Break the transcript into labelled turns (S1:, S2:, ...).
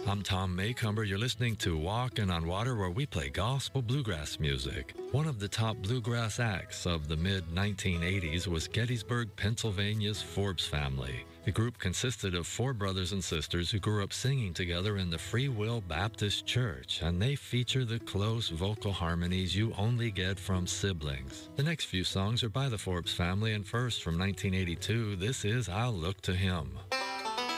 S1: I'm Tom Maycumber. You're listening to Walkin' on Water, where we play gospel bluegrass music. One of the top bluegrass acts of the mid-1980s was Gettysburg, Pennsylvania's Forbes family. The group consisted of 4 brothers and sisters who grew up singing together in the Free Will Baptist Church, and they feature the close vocal harmonies you only get from siblings. The next few songs are by the Forbes family, and first, from 1982, this is I'll Look to Him.